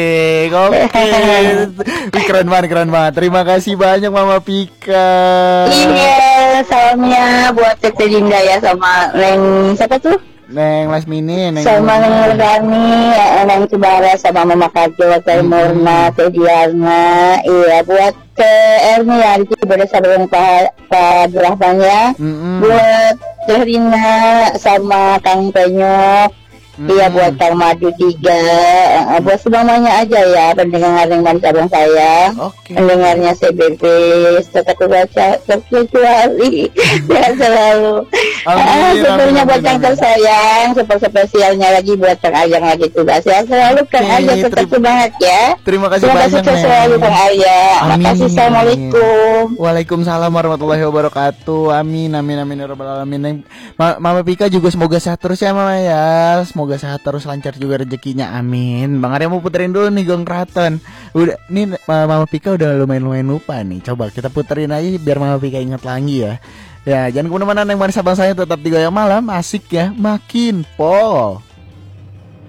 Oke. Keren banget. Terima kasih banyak Mama Pika. Iya, salamnya buat Tete Dinda ya, sama Neng siapa tuh? Neng Lasmini, sama Neng Rani, Neng Cibara, sama Mama Kajo, Teh Murna, Teh Diana. Iya, buat Erni ya, di Cibara sama Pak Abdurrahman ya. Buat Teh Rina sama Kang Penyok. Iya, buat Kang Madu 3, buat semuanya aja ya, pendengar yang manis abang saya. Pendengarnya CBB tetap baca terkecuali ya selalu. Sebetulnya buat yang tersayang, super spesialnya lagi buat Kang Ayang lagi tugas ya, selalu Kang Ayang tetap semangat ya. Terima kasih banyak selalu Kang Ayang. Makasih, assalamualaikum. Waalaikumsalam warahmatullahi wabarakatuh. Amin ya rabbal alamin. Mama Pika juga semoga sehat terus ya Mama ya. Semoga sehat terus, lancar juga rezekinya, amin. Bang Arya mau puterin dulu nih Gong Kraton. Udah, nih Mama Pika udah lumayan lupa nih. Coba kita puterin aja biar Mama Pika ingat lagi ya. Ya, jangan kemana-mana, yang manis abang saya tetap di Goyang Malam, asik ya, makin pol.